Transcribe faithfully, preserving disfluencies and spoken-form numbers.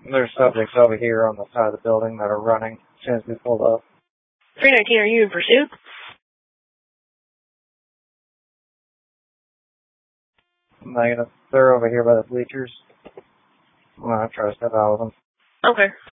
There's subjects over here on the side of the building that are running as soon as we pulled up. three nineteen, are you in pursuit? Negative. They're over here by the bleachers. I'm gonna try to step out with them. Okay.